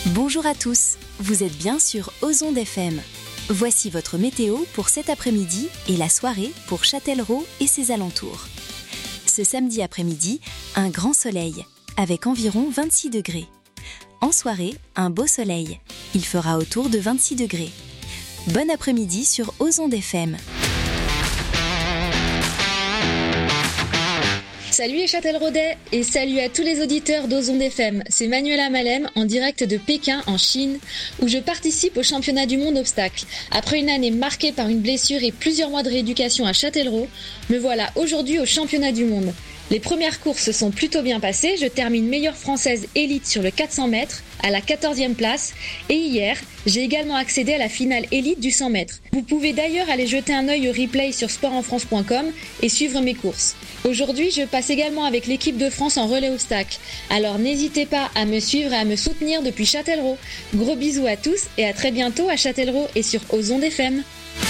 Bonjour à tous, vous êtes bien sur Ozonde FM. Voici votre météo pour cet après-midi et la soirée pour Châtellerault et ses alentours. Ce samedi après-midi, un grand soleil, avec environ 26 degrés. En soirée, un beau soleil. Il fera autour de 26 degrés. Bon après-midi sur Ozonde FM. Salut les Châtelleraudais et salut à tous les auditeurs d'Ozonde FM. C'est Manuela Malem en direct de Pékin en Chine où je participe au championnat du monde obstacle. Après une année marquée par une blessure et plusieurs mois de rééducation à Châtellerault, me voilà aujourd'hui au championnat du monde. Les premières courses se sont plutôt bien passées, je termine meilleure française élite sur le 400 mètres à la 14e place et hier, j'ai également accédé à la finale élite du 100 mètres. Vous pouvez d'ailleurs aller jeter un œil au replay sur sportenfrance.com et suivre mes courses. Aujourd'hui, je passe également avec l'équipe de France en relais obstacle. Alors n'hésitez pas à me suivre et à me soutenir depuis Châtellerault. Gros bisous à tous et à très bientôt à Châtellerault et sur Ozonde FM.